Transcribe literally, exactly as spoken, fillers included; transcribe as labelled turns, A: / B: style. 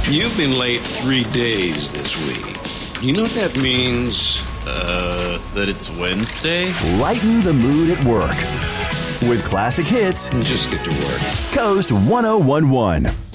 A: You've been late three days this week. You know what that means?
B: Uh, that it's Wednesday?
C: Lighten the mood at work with classic hits.
A: Just get to work.
C: Coast one oh one one.